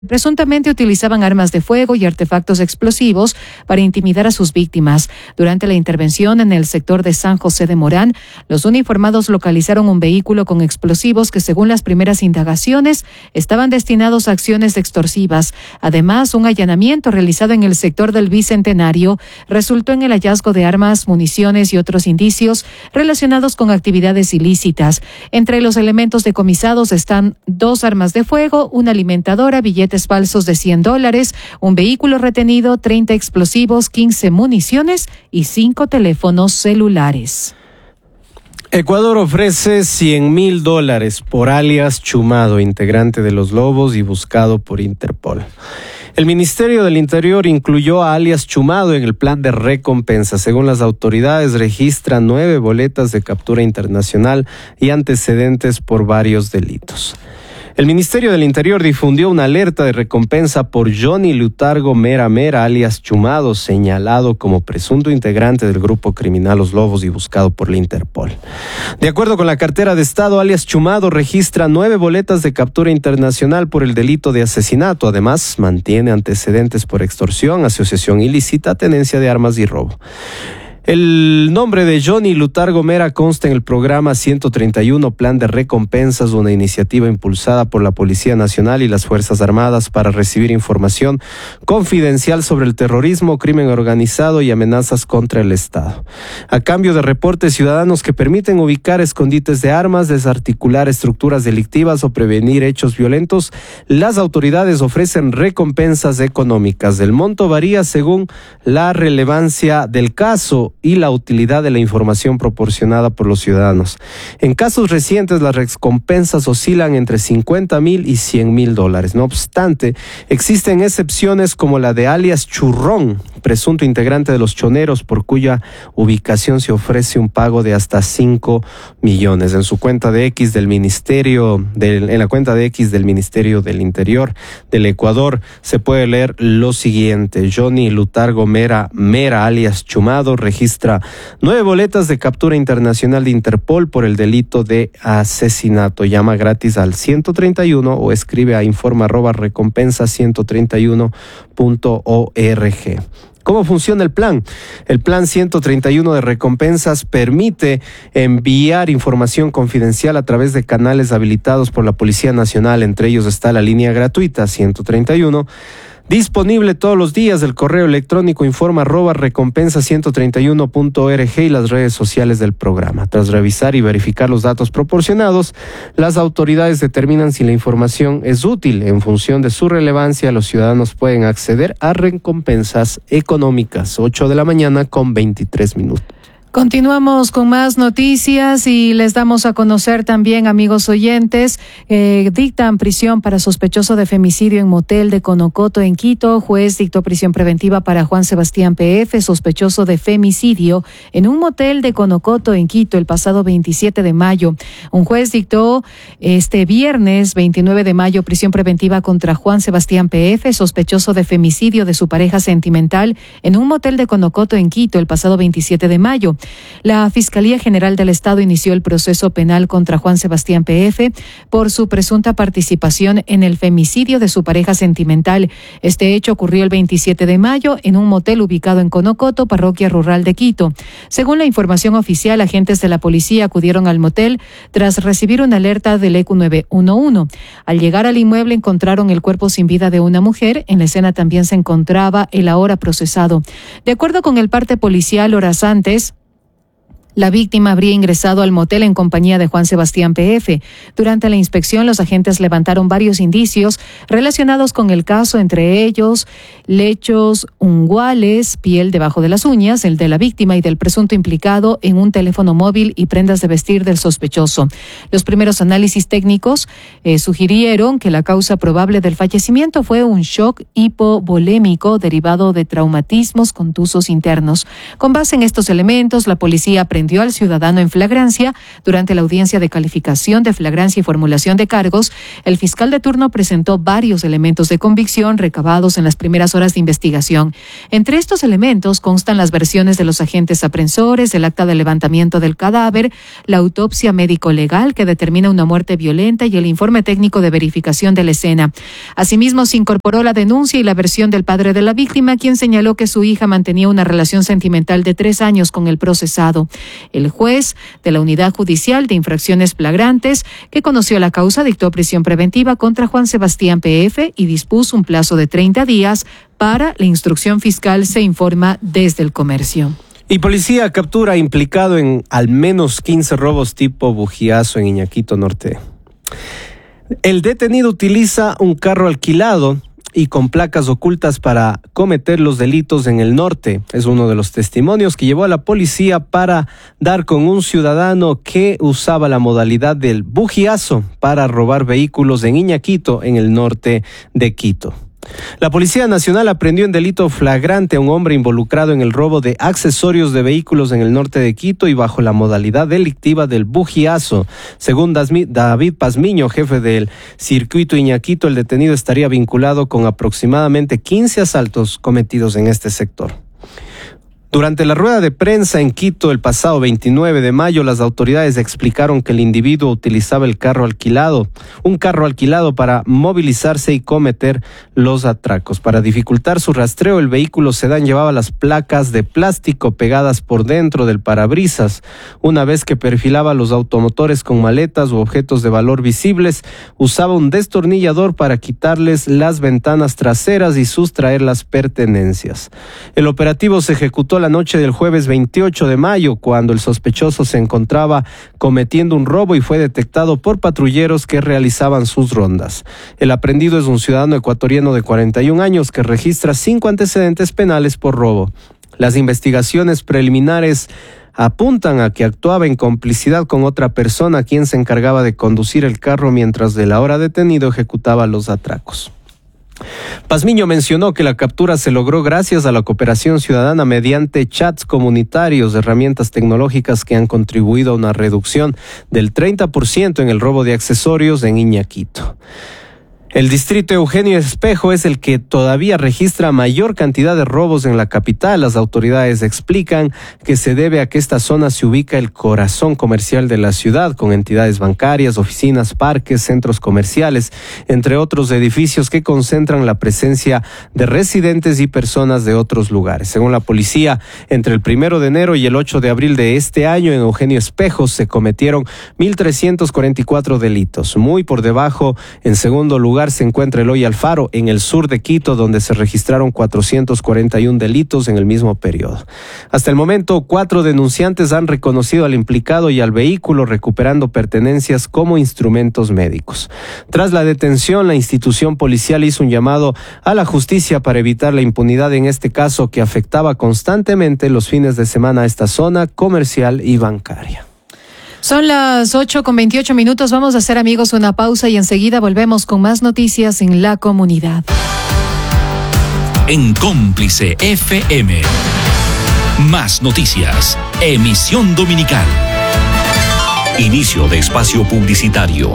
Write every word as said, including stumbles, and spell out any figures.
Presuntamente utilizaban armas de fuego y artefactos explosivos para intimidar a sus víctimas. Durante la intervención en el sector de San José de Morán, los uniformados localizaron un vehículo con explosivos que, según las primeras indagaciones, estaban destinados a acciones extorsivas. Además, un allanamiento realizado en el sector del Bicentenario resultó en el hallazgo de armas, municiones y otros indicios relacionados con actividades ilícitas. Entre los elementos decomisados están dos armas de fuego, una alimentadora, billetes falsos de cien dólares, un vehículo retenido, treinta explosivos, quince municiones y cinco teléfonos celulares. Ecuador ofrece cien mil dólares por alias Chumado, integrante de los Lobos y buscado por Interpol. El Ministerio del Interior incluyó a alias Chumado en el plan de recompensa. Según las autoridades, registra nueve boletas de captura internacional y antecedentes por varios delitos. El Ministerio del Interior difundió una alerta de recompensa por Johnny Lutargo Mera Mera, alias Chumado, señalado como presunto integrante del grupo criminal Los Lobos y buscado por la Interpol. De acuerdo con la cartera de Estado, alias Chumado registra nueve boletas de captura internacional por el delito de asesinato. Además, mantiene antecedentes por extorsión, asociación ilícita, tenencia de armas y robo. El nombre de Johnny Lutargo Mera consta en el programa ciento treinta y uno Plan de Recompensas, una iniciativa impulsada por la Policía Nacional y las Fuerzas Armadas para recibir información confidencial sobre el terrorismo, crimen organizado y amenazas contra el Estado. A cambio de reportes ciudadanos que permiten ubicar escondites de armas, desarticular estructuras delictivas o prevenir hechos violentos, las autoridades ofrecen recompensas económicas. El monto varía según la relevancia del caso y la utilidad de la información proporcionada por los ciudadanos. En casos recientes, las recompensas oscilan entre cincuenta mil y cien mil dólares. No obstante, existen excepciones como la de alias Churrón, presunto integrante de los Choneros, por cuya ubicación se ofrece un pago de hasta cinco millones. En su cuenta de X del Ministerio, del, en la cuenta de X del Ministerio del Interior del Ecuador, se puede leer lo siguiente: Johnny Lutargo Mera Mera, alias Chumado, registra nueve boletas de captura internacional de Interpol por el delito de asesinato. Llama gratis al ciento treinta y uno o escribe a informa arroba recompensa ciento treinta y uno punto org. ¿Cómo funciona el plan? El plan ciento treinta y uno de recompensas permite enviar información confidencial a través de canales habilitados por la Policía Nacional. Entre ellos está la línea gratuita ciento treinta y uno, disponible todos los días, del correo electrónico informa arroba recompensa ciento treinta y uno punto org y las redes sociales del programa. Tras revisar y verificar los datos proporcionados, las autoridades determinan si la información es útil. En función de su relevancia, los ciudadanos pueden acceder a recompensas económicas. ocho de la mañana con veintitrés minutos. Continuamos con más noticias y les damos a conocer también, amigos oyentes, eh, dictan prisión para sospechoso de femicidio en motel de Conocoto en Quito. Juez dictó prisión preventiva para Juan Sebastián P F, sospechoso de femicidio en un motel de Conocoto en Quito el pasado veintisiete de mayo. Un juez dictó este viernes veintinueve de mayo prisión preventiva contra Juan Sebastián P F, sospechoso de femicidio de su pareja sentimental en un motel de Conocoto en Quito el pasado veintisiete de mayo. La Fiscalía General del Estado inició el proceso penal contra Juan Sebastián P F por su presunta participación en el femicidio de su pareja sentimental. Este hecho ocurrió el veintisiete de mayo en un motel ubicado en Conocoto, parroquia rural de Quito. Según la información oficial, agentes de la policía acudieron al motel tras recibir una alerta del E Q nueve uno uno. Al llegar al inmueble encontraron el cuerpo sin vida de una mujer. En la escena también se encontraba el ahora procesado. De acuerdo con el parte policial, horas antes, la víctima habría ingresado al motel en compañía de Juan Sebastián P F. Durante la inspección, los agentes levantaron varios indicios relacionados con el caso, entre ellos lechos unguales, piel debajo de las uñas, el de la víctima y del presunto implicado en un teléfono móvil y prendas de vestir del sospechoso. Los primeros análisis técnicos eh, sugirieron que la causa probable del fallecimiento fue un shock hipovolémico derivado de traumatismos contusos internos. Con base en estos elementos, la policía aprendió aprendió al ciudadano en flagrancia. Durante la audiencia de calificación de flagrancia y formulación de cargos, el fiscal de turno presentó varios elementos de convicción recabados en las primeras horas de investigación. Entre estos elementos constan las versiones de los agentes aprensores, el acta de levantamiento del cadáver, la autopsia médico-legal que determina una muerte violenta y el informe técnico de verificación de la escena. Asimismo, se incorporó la denuncia y la versión del padre de la víctima, quien señaló que su hija mantenía una relación sentimental de tres años con el procesado. El juez de la Unidad Judicial de Infracciones Flagrantes, que conoció la causa, dictó prisión preventiva contra Juan Sebastián P F y dispuso un plazo de treinta días para la instrucción fiscal, se informa desde el Comercio. Y policía captura implicado en al menos quince robos tipo bujiazo en Iñaquito Norte. El detenido utiliza un carro alquilado y con placas ocultas para cometer los delitos en el norte. Es uno de los testimonios que llevó a la policía para dar con un ciudadano que usaba la modalidad del bujiazo para robar vehículos en Iñaquito, en el norte de Quito. La Policía Nacional aprendió en delito flagrante a un hombre involucrado en el robo de accesorios de vehículos en el norte de Quito y bajo la modalidad delictiva del bujiazo. Según David Pazmiño, jefe del circuito Iñaquito, el detenido estaría vinculado con aproximadamente quince asaltos cometidos en este sector. Durante la rueda de prensa en Quito el pasado veintinueve de mayo, las autoridades explicaron que el individuo utilizaba el carro alquilado, un carro alquilado para movilizarse y cometer los atracos. Para dificultar su rastreo, el vehículo sedán llevaba las placas de plástico pegadas por dentro del parabrisas. Una vez que perfilaba los automotores con maletas u objetos de valor visibles, usaba un destornillador para quitarles las ventanas traseras y sustraer las pertenencias. El operativo se ejecutó la noche del jueves veintiocho de mayo, cuando el sospechoso se encontraba cometiendo un robo y fue detectado por patrulleros que realizaban sus rondas. El aprendido es un ciudadano ecuatoriano de cuarenta y un años que registra cinco antecedentes penales por robo. Las investigaciones preliminares apuntan a que actuaba en complicidad con otra persona, quien se encargaba de conducir el carro mientras del ahora detenido ejecutaba los atracos. Pazmiño mencionó que la captura se logró gracias a la cooperación ciudadana mediante chats comunitarios, herramientas tecnológicas que han contribuido a una reducción del treinta por ciento en el robo de accesorios en Iñaquito. El distrito Eugenio Espejo es el que todavía registra mayor cantidad de robos en la capital. Las autoridades explican que se debe a que esta zona se ubica el corazón comercial de la ciudad, con entidades bancarias, oficinas, parques, centros comerciales, entre otros edificios que concentran la presencia de residentes y personas de otros lugares. Según la policía, entre el primero de enero y el ocho de abril de este año en Eugenio Espejo se cometieron mil trescientos cuarenta y cuatro delitos. Muy por debajo, en segundo lugar, se encuentra Eloy Alfaro, en el sur de Quito, donde se registraron cuatrocientos cuarenta y uno delitos en el mismo periodo. Hasta el momento, cuatro denunciantes han reconocido al implicado y al vehículo, recuperando pertenencias como instrumentos médicos. Tras la detención, la institución policial hizo un llamado a la justicia para evitar la impunidad en este caso que afectaba constantemente los fines de semana a esta zona comercial y bancaria. Son las ocho con veintiocho minutos. Vamos a hacer, amigos, una pausa y enseguida volvemos con más noticias en la comunidad. En Cómplice F M. Más noticias. Emisión dominical. Inicio de espacio publicitario.